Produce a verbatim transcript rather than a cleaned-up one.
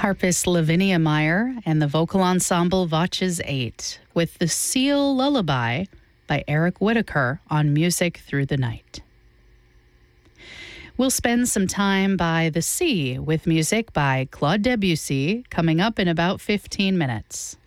harpist Lavinia Meyer and the vocal ensemble Voces eight with The Seal Lullaby by Eric Whitacre on Music Through the Night. We'll spend some time by the sea with music by Claude Debussy coming up in about fifteen minutes.